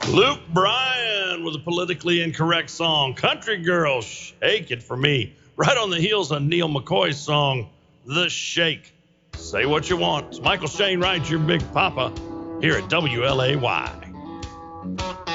Luke Bryan with a politically incorrect song, Country Girl, Shake It For Me, right on the heels of Neil McCoy's song, The Shake. Say what you want. It's Michael Shane Wright, your Big Papa, here at WLAY.